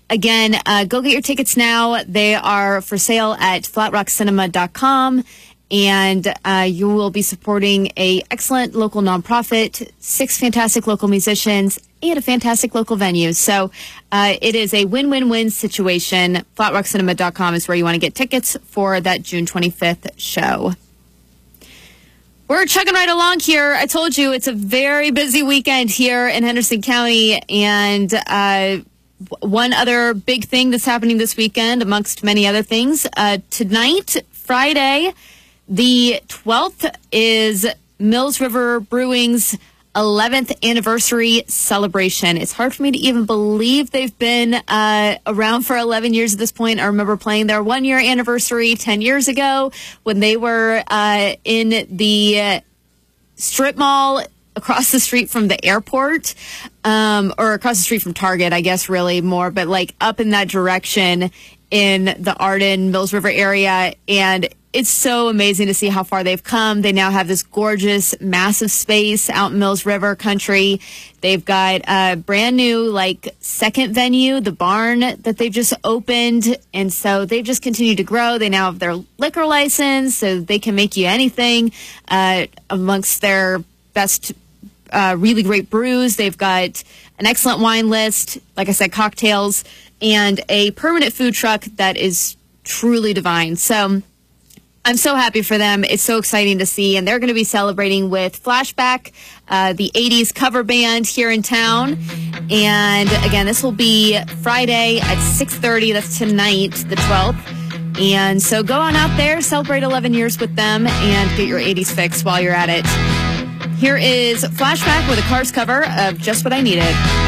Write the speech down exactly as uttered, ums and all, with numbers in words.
again, uh, go get your tickets now. They are for sale at flat rock cinema dot com. And uh, you will be supporting a excellent local nonprofit, six fantastic local musicians, and a fantastic local venue. So uh, it is a win-win-win situation. flat rock cinema dot com is where you want to get tickets for that June twenty-fifth show. We're chugging right along here. I told you it's a very busy weekend here in Henderson County. And uh, one other big thing that's happening this weekend, amongst many other things, uh, tonight, Friday, the twelfth, is Mills River Brewing's eleventh anniversary celebration. It's hard for me to even believe they've been uh, around for eleven years at this point. I remember playing their one-year anniversary ten years ago when they were uh, in the uh, strip mall across the street from the airport, um, or across the street from Target, I guess, really more, but like up in that direction in the Arden, Mills River area. And it's so amazing to see how far they've come. They now have this gorgeous, massive space out in Mills River country. They've got a brand new, like, second venue, the barn that they've just opened. And so they've just continued to grow. They now have their liquor license, so they can make you anything. Uh, amongst their best, uh, really great brews, they've got an excellent wine list, like I said, cocktails, and a permanent food truck that is truly divine. So I'm so happy for them. It's so exciting to see. And they're going to be celebrating with Flashback, uh, the eighties cover band here in town. And again, this will be Friday at six thirty. That's tonight, the twelfth. And so go on out there, celebrate eleven years with them, and get your eighties fix while you're at it. Here is Flashback with a Cars cover of Just What I Needed.